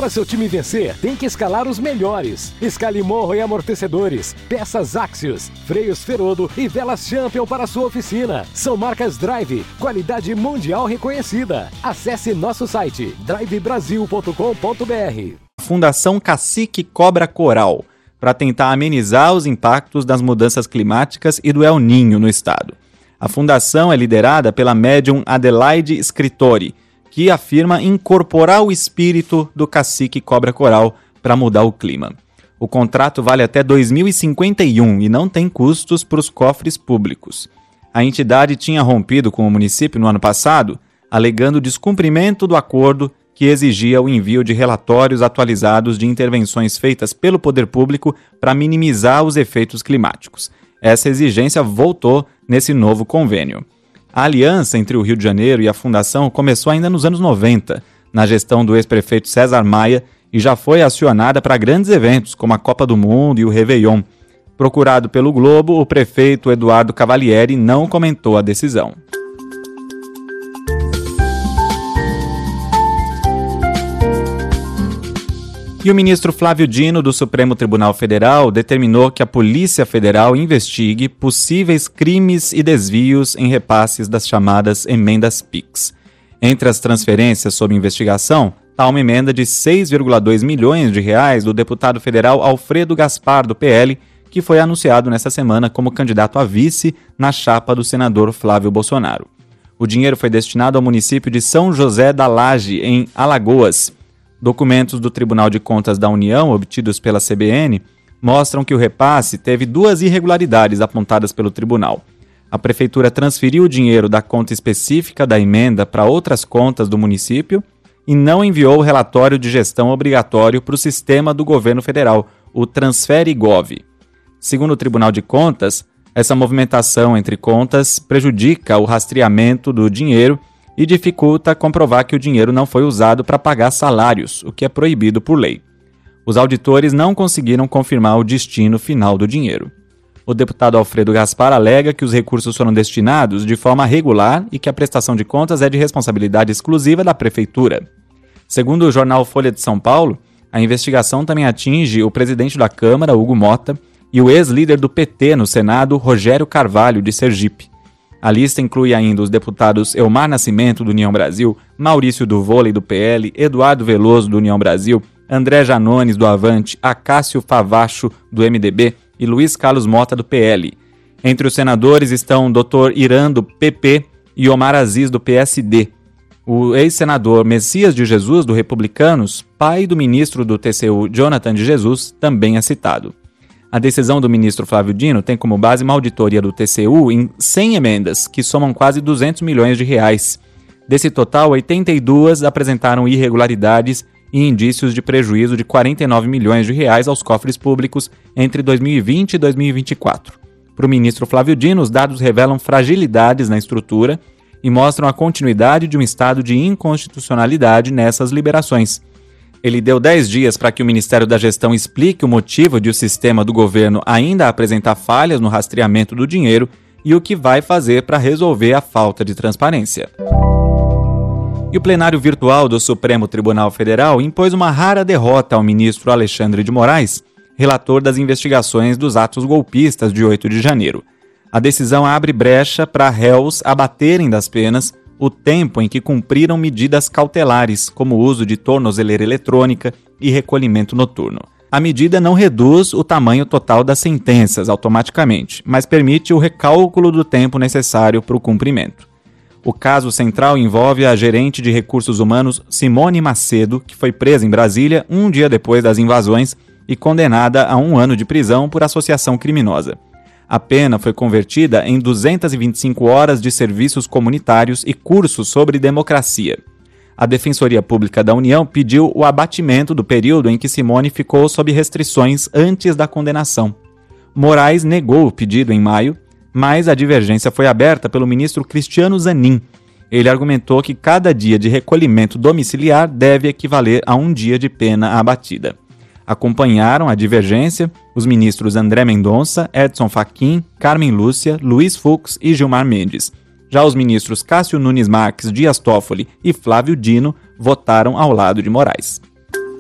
Para seu time vencer, tem que escalar os melhores. Escale morro e amortecedores, peças Axios, freios Ferodo e velas Champion para sua oficina. São marcas Drive, qualidade mundial reconhecida. Acesse nosso site drivebrasil.com.br. Fundação Cacique Cobra Coral, para tentar amenizar os impactos das mudanças climáticas e do El Niño no estado. A fundação é liderada pela médium Adelaide Scritori, que afirma incorporar o espírito do cacique Cobra Coral para mudar o clima. O contrato vale até 2051 e não tem custos para os cofres públicos. A entidade tinha rompido com o município no ano passado, alegando descumprimento do acordo que exigia o envio de relatórios atualizados de intervenções feitas pelo poder público para minimizar os efeitos climáticos. Essa exigência voltou nesse novo convênio. A aliança entre o Rio de Janeiro e a Fundação começou ainda nos anos 90, na gestão do ex-prefeito César Maia, e já foi acionada para grandes eventos, como a Copa do Mundo e o Réveillon. Procurado pelo Globo, o prefeito Eduardo Cavalieri não comentou a decisão. E o ministro Flávio Dino, do Supremo Tribunal Federal, determinou que a Polícia Federal investigue possíveis crimes e desvios em repasses das chamadas emendas PIX. Entre as transferências sob investigação, está uma emenda de 6,2 milhões de reais do deputado federal Alfredo Gaspar, do PL, que foi anunciado nesta semana como candidato a vice na chapa do senador Flávio Bolsonaro. O dinheiro foi destinado ao município de São José da Laje, em Alagoas. Documentos do Tribunal de Contas da União, obtidos pela CBN, mostram que o repasse teve duas irregularidades apontadas pelo tribunal. A prefeitura transferiu o dinheiro da conta específica da emenda para outras contas do município e não enviou o relatório de gestão obrigatório para o sistema do governo federal, o Transfere-Gov. Segundo o Tribunal de Contas, essa movimentação entre contas prejudica o rastreamento do dinheiro e dificulta comprovar que o dinheiro não foi usado para pagar salários, o que é proibido por lei. Os auditores não conseguiram confirmar o destino final do dinheiro. O deputado Alfredo Gaspar alega que os recursos foram destinados de forma regular e que a prestação de contas é de responsabilidade exclusiva da prefeitura. Segundo o jornal Folha de São Paulo, a investigação também atinge o presidente da Câmara, Hugo Mota, e o ex-líder do PT no Senado, Rogério Carvalho, de Sergipe. A lista inclui ainda os deputados Elmar Nascimento, do União Brasil, Maurício do Vôlei, do PL, Eduardo Veloso, do União Brasil, André Janones, do Avante, Acácio Favacho, do MDB e Luiz Carlos Mota, do PL. Entre os senadores estão Dr. Irã, do PP, e Omar Aziz, do PSD. O ex-senador Messias de Jesus, do Republicanos, pai do ministro do TCU, Jonathan de Jesus, também é citado. A decisão do ministro Flávio Dino tem como base uma auditoria do TCU em 100 emendas, que somam quase 200 milhões de reais. Desse total, 82 apresentaram irregularidades e indícios de prejuízo de 49 milhões de reais aos cofres públicos entre 2020 e 2024. Para o ministro Flávio Dino, os dados revelam fragilidades na estrutura e mostram a continuidade de um estado de inconstitucionalidade nessas liberações. Ele deu 10 dias para que o Ministério da Gestão explique o motivo de o sistema do governo ainda apresentar falhas no rastreamento do dinheiro e o que vai fazer para resolver a falta de transparência. E o plenário virtual do Supremo Tribunal Federal impôs uma rara derrota ao ministro Alexandre de Moraes, relator das investigações dos atos golpistas de 8 de janeiro. A decisão abre brecha para réus abaterem das penas o tempo em que cumpriram medidas cautelares, como o uso de tornozeleira eletrônica e recolhimento noturno. A medida não reduz o tamanho total das sentenças automaticamente, mas permite o recálculo do tempo necessário para o cumprimento. O caso central envolve a gerente de recursos humanos Simone Macedo, que foi presa em Brasília um dia depois das invasões e condenada a 1 ano de prisão por associação criminosa. A pena foi convertida em 225 horas de serviços comunitários e cursos sobre democracia. A Defensoria Pública da União pediu o abatimento do período em que Simone ficou sob restrições antes da condenação. Moraes negou o pedido em maio, mas a divergência foi aberta pelo ministro Cristiano Zanin. Ele argumentou que cada dia de recolhimento domiciliar deve equivaler a 1 dia de pena abatida. Acompanharam a divergência os ministros André Mendonça, Edson Fachin, Carmen Lúcia, Luiz Fux e Gilmar Mendes. Já os ministros Cássio Nunes Marques, Dias Toffoli e Flávio Dino votaram ao lado de Moraes.